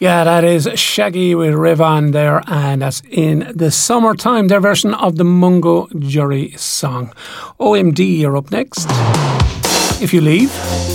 Yeah, that is Shaggy with Rivan there, and that's in the summertime, their version of the Mungo Jury song. OMD, you're up next. If you leave.